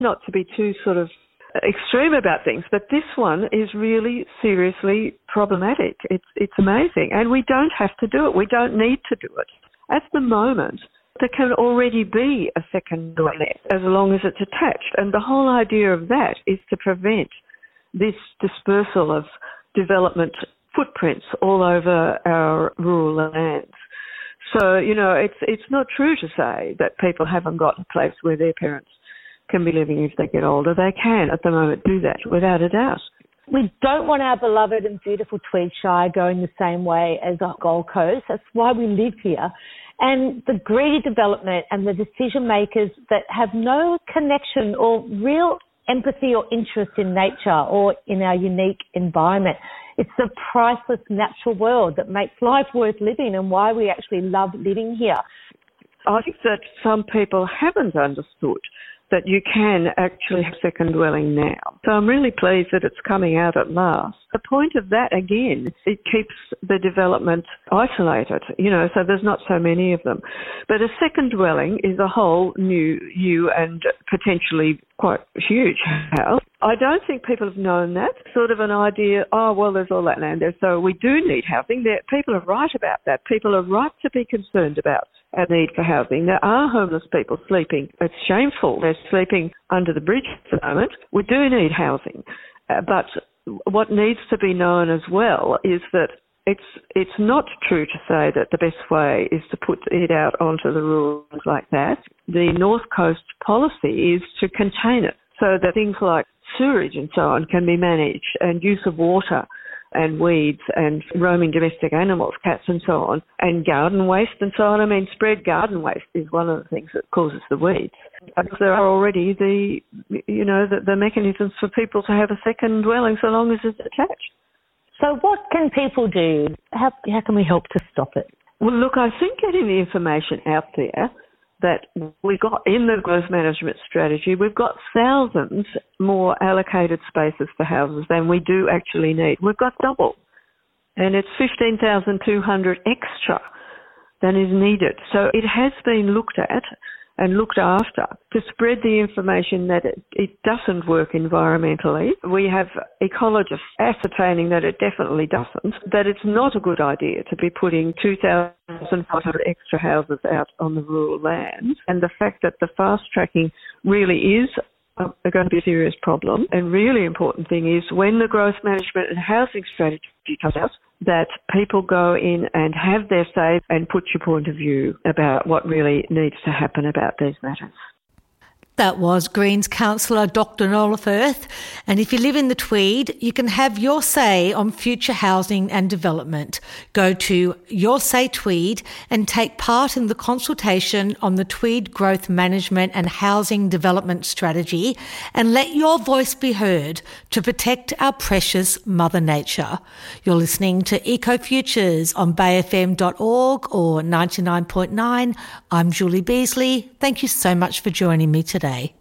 not to be too sort of extreme about things, but this one is really seriously problematic. It's amazing, and we don't have to do it. We don't need to do it. At the moment, there can already be a second dwelling as long as it's attached, and the whole idea of that is to prevent this dispersal of development footprints all over our rural lands. So, it's not true to say that people haven't got a place where their parents can be living if they get older. They can, at the moment, do that, without a doubt. We don't want our beloved and beautiful Tweed Shire going the same way as our Gold Coast. That's why we live here. And the greedy development and the decision makers that have no connection or real empathy or interest in nature or in our unique environment. It's the priceless natural world that makes life worth living and why we actually love living here. I think that some people haven't understood that you can actually have second dwelling now. So I'm really pleased that it's coming out at last. The point of that, again, it keeps the development isolated, so there's not so many of them. But a second dwelling is a whole new and potentially quite huge house. I don't think people have known that. Sort of an idea, there's all that land there, so we do need housing. People are right about that. People are right to be concerned about our need for housing. There are homeless people sleeping. It's shameful. They're sleeping under the bridge at the moment. We do need housing. But what needs to be known as well is that it's not true to say that the best way is to put it out onto the rules like that. The North Coast policy is to contain it so that things like sewerage and so on can be managed, and use of water and weeds and roaming domestic animals, cats and so on, and garden waste and so on. I mean, spread garden waste is one of the things that causes the weeds. There are already the mechanisms for people to have a second dwelling so long as it's attached. So what can people do? How can we help to stop it? Well, look, I think getting the information out there that we've got in the growth management strategy, we've got thousands more allocated spaces for houses than we do actually need. We've got double, and it's 15,200 extra than is needed. So it has been looked at and looked after to spread the information that it doesn't work environmentally. We have ecologists ascertaining that it definitely doesn't, that it's not a good idea to be putting 2,500 extra houses out on the rural lands, and the fact that the fast tracking really is going to be a serious problem. And really important thing is when the growth management and housing strategy comes out, that people go in and have their say and put your point of view about what really needs to happen about these matters. That was Greens councillor Dr Nola Firth. And if you live in the Tweed, you can have your say on future housing and development. Go to Your Say Tweed and take part in the consultation on the Tweed Growth Management and Housing Development Strategy, and let your voice be heard to protect our precious Mother Nature. You're listening to Ecofutures on bayfm.org or 99.9. I'm Julie Beasley. Thank you so much for joining me today.